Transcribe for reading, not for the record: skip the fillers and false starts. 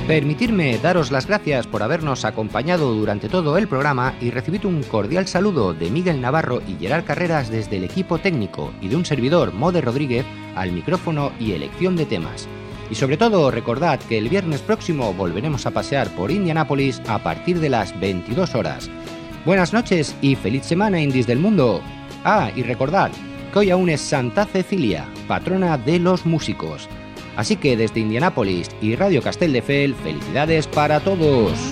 Permitirme daros las gracias por habernos acompañado durante todo el programa y recibid un cordial saludo de Miguel Navarro y Gerard Carreras desde el equipo técnico y de un servidor, Mode Rodríguez, al micrófono y elección de temas. Y sobre todo recordad que el viernes próximo volveremos a pasear por Indianápolis a partir de las 22 horas. Buenas noches y feliz semana indies del mundo. Y recordad que hoy aún es Santa Cecilia, patrona de los músicos. Así que desde Indianápolis y Radio Castelldefels, felicidades para todos.